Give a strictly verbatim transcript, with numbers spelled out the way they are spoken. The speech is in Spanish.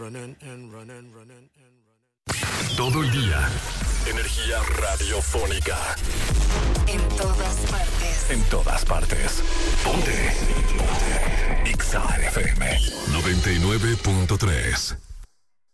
Todo el día, energía radiofónica. En todas partes. En todas partes. Ponte. Ponte. X A F M noventa y nueve punto tres.